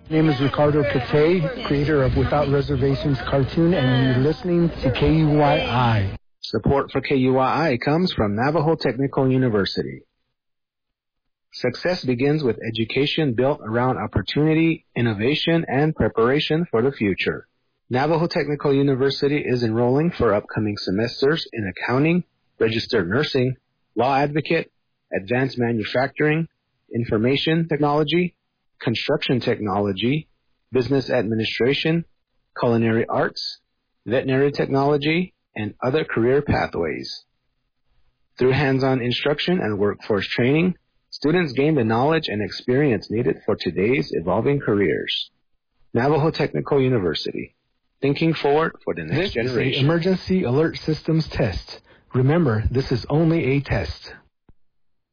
My name is Ricardo Kate, creator of Without Reservations cartoon, and you're listening to KUYI. Support for KUYI comes from Navajo Technical University. Success begins with education built around opportunity, innovation, and preparation for the future. Navajo Technical University is enrolling for upcoming semesters in accounting, registered nursing, law advocate, advanced manufacturing, information technology, construction technology, business administration, culinary arts, veterinary technology, and other career pathways. Through hands-on instruction and workforce training, students gain the knowledge and experience needed for today's evolving careers. Navajo Technical University, thinking forward for the next generation. This is the Emergency Alert Systems Test. Remember, this is only a test.